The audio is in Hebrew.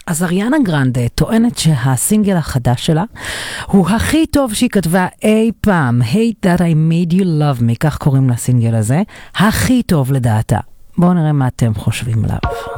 אז אריאנה גרנדה טוענת שהסינגל החדש שלה הוא הכי טוב שהיא כתבה אי פעם. Hate That I Made You Love Me, כך קוראים לסינגל הזה, הכי טוב לדעתה. בואו נראה מה אתם חושבים עליו.